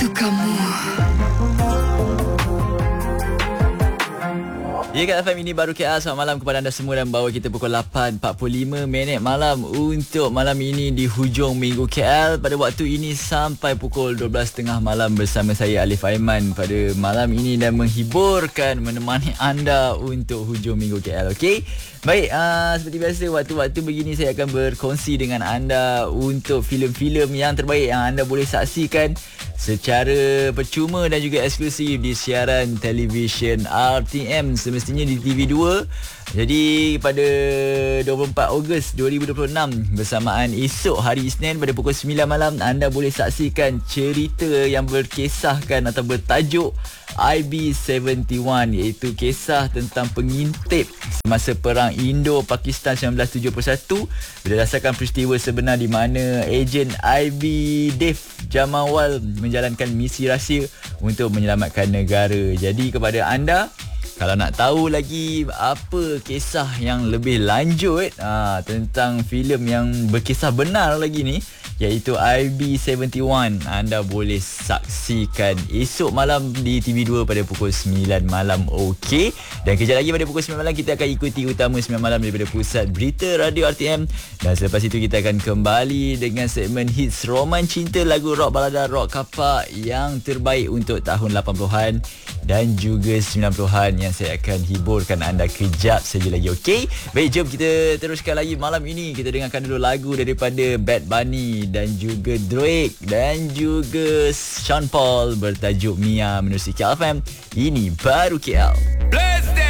Itu kamu. Ya, Kat FM, ini baru KL. Selamat malam kepada anda semua dan bawa kita pukul 8.45 malam untuk malam ini di hujung minggu KL. Pada waktu ini sampai pukul 12.30 malam bersama saya Alif Aiman pada malam ini dan menghiburkan, menemani anda untuk hujung minggu KL. Okey? Baik, seperti biasa waktu-waktu begini saya akan berkongsi dengan anda untuk filem-filem yang terbaik yang anda boleh saksikan secara percuma dan juga eksklusif di siaran televisyen RTM, semestinya di TV2. Jadi pada 24 Ogos 2026 bersamaan esok hari Isnin pada pukul 9 malam anda boleh saksikan cerita yang berkisahkan atau bertajuk IB-71, iaitu kisah tentang pengintip semasa Perang Indo-Pakistan 1971 berdasarkan peristiwa sebenar di mana ejen IB Dave Jamawal menjalankan misi rahsia untuk menyelamatkan negara. Jadi kepada anda, kalau nak tahu lagi apa kisah yang lebih lanjut tentang filem yang berkisah benar lagi ni, iaitu IB-71, anda boleh saksikan esok malam di TV2 pada pukul 9 malam. Okey. Dan kejap lagi pada pukul 9 malam kita akan ikuti utama 9 malam daripada Pusat Berita Radio RTM. Dan selepas itu kita akan kembali dengan segmen hits roman cinta, lagu rock balada, rock kapak yang terbaik untuk tahun 80-an dan juga 90-an yang saya akan hiburkan anda kejap saja lagi. Okey. Baik, jom kita teruskan lagi malam ini. Kita dengarkan dulu lagu daripada Bad Bunny dan juga Drake dan juga Sean Paul bertajuk Mia menerusi KL FM. Ini baru KL.